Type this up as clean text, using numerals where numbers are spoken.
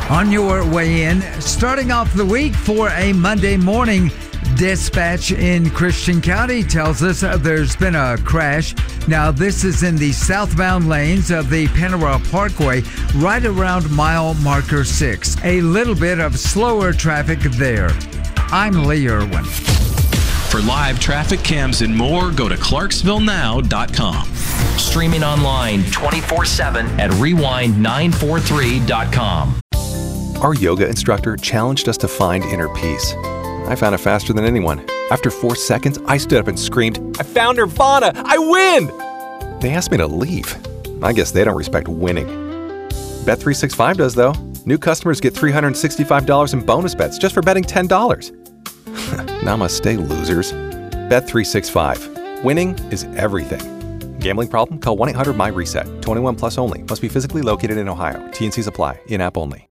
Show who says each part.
Speaker 1: On your way in, starting off the week for a Monday morning, dispatch in Christian County tells us there's been a crash. Now, this is in the southbound lanes of the Panera Parkway, right around mile marker 6. A little bit of slower traffic there. I'm Lee Irwin.
Speaker 2: For live traffic cams and more, go to ClarksvilleNow.com.
Speaker 3: Streaming online 24/7 at Rewind943.com.
Speaker 4: Our yoga instructor challenged us to find inner peace. I found it faster than anyone. After 4 seconds, I stood up and screamed, "I found Nirvana! I win!" They asked me to leave. I guess they don't respect winning. Bet365 does, though. New customers get $365 in bonus bets just for betting $10. Namaste, losers. Bet365. Winning is everything. Gambling problem? Call 1-800-MY-RESET. 21 plus only. Must be physically located in Ohio. T&Cs apply. In-app only.